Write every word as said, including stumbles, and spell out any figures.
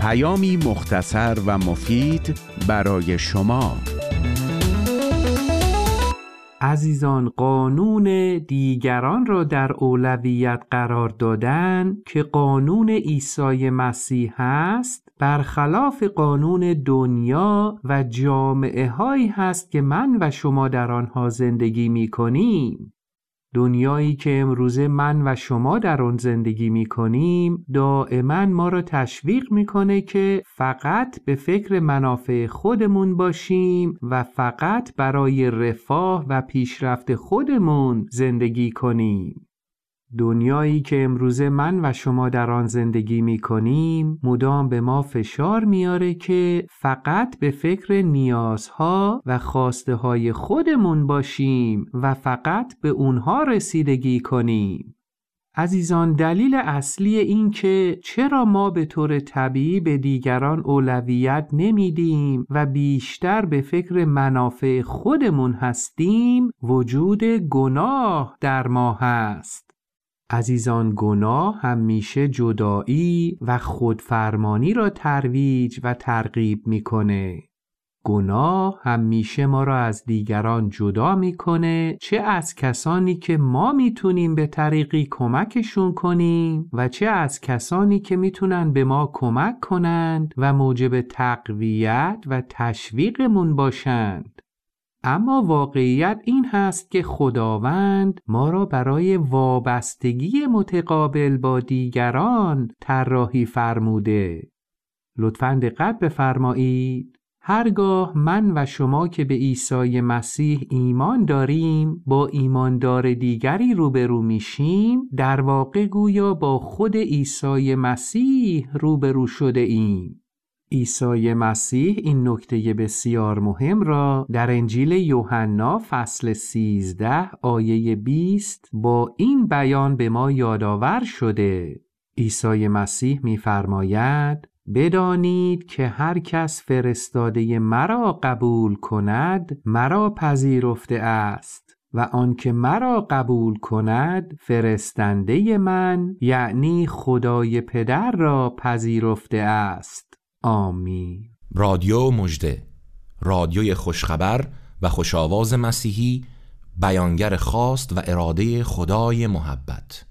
پیامی مختصر و مفید برای شما. عزیزان، قانون دیگران را در اولویت قرار دادن که قانون عیسی مسیح است، برخلاف قانون دنیا و جامعه هایی هست که من و شما در آنها زندگی می کنیم. دنیایی که امروزه من و شما در آن زندگی می کنیم دائما ما را تشویق می کنه که فقط به فکر منافع خودمون باشیم و فقط برای رفاه و پیشرفت خودمون زندگی کنیم. دنیایی که امروزه من و شما در آن زندگی می کنیم مدام به ما فشار میاره که فقط به فکر نیازها و خواسته های خودمون باشیم و فقط به اونها رسیدگی کنیم. عزیزان، دلیل اصلی این که چرا ما به طور طبیعی به دیگران اولویت نمیدیم و بیشتر به فکر منافع خودمون هستیم وجود گناه در ما هست. عزیزان، گناه همیشه جدایی و خودفرمانی را ترویج و ترغیب میکنه. گناه همیشه ما را از دیگران جدا میکنه، چه از کسانی که ما میتونیم به طریقی کمکشون کنیم و چه از کسانی که میتونن به ما کمک کنند و موجب تقویت و تشویقمون باشند. اما واقعیت این هست که خداوند ما را برای وابستگی متقابل با دیگران طراحی فرموده. لطفاً دقت بفرمایید. هرگاه من و شما که به عیسی مسیح ایمان داریم با ایماندار دیگری روبرو میشیم، در واقع گویا با خود عیسی مسیح روبرو شده ایم. عیسی مسیح این نکته بسیار مهم را در انجیل یوحنا فصل سیزده آیه بیست با این بیان به ما یادآور شده. عیسی مسیح می‌فرماید: بدانید که هر کس فرستاده مرا قبول کند مرا پذیرفته است و آن که مرا قبول کند فرستنده من یعنی خدای پدر را پذیرفته است. آمین. رادیو مژده، رادیوی خوشخبر و خوشاواز مسیحی، بیانگر خواست و اراده خدای محبت.